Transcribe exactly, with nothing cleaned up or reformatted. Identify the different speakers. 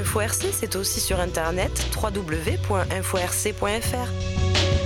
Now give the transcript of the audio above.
Speaker 1: Info R C, c'est aussi sur internet w w w point info r c point f r.